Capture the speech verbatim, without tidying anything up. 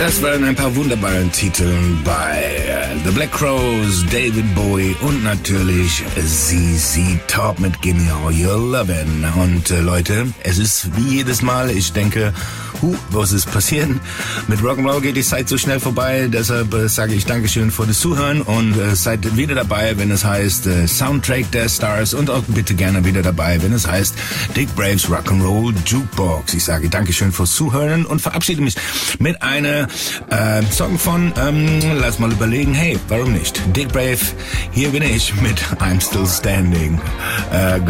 Das waren ein paar wunderbare Titel bei The Black Crowes, David Bowie und natürlich Z Z Top mit Give Me All Your Lovin'. Und äh, Leute, es ist wie jedes Mal, ich denke, huh, was ist passieren? Mit Rock'n'Roll geht die Zeit so schnell vorbei, deshalb äh, sage ich Dankeschön für das Zuhören und äh, seid wieder dabei, wenn es heißt äh, Soundtrack der Stars und auch bitte gerne wieder dabei, wenn es heißt Dick Braves Rock'n'Roll Jukebox. Ich sage Dankeschön fürs Zuhören und verabschiede mich mit einer äh, Song von, ähm, lass mal überlegen, hey, warum nicht? Dick Brave, hier bin ich mit I'm Still Standing. Äh,